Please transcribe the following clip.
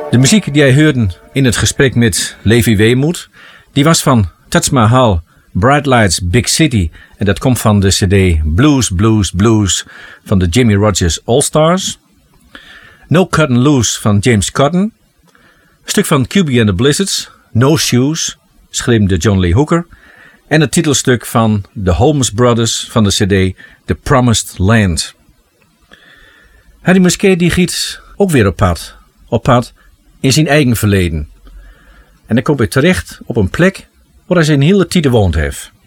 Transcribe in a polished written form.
De muziek die hij hoorde in het gesprek met Levi Weemoed, die was van Taj Mahal, Bright Lights, Big City. En dat komt van de cd Blues, Blues, Blues van de Jimmie Rodgers All Stars. No Cotton Loose van James Cotton. Een stuk van QB and the Blizzards, No Shoes, schreef de John Lee Hooker. En het titelstuk van de Holmes Brothers van de cd The Promised Land. Harry Musquet die giet ook weer op pad in zijn eigen verleden. En dan komt hij terecht op een plek waar hij zijn hele tijd gewoond heeft.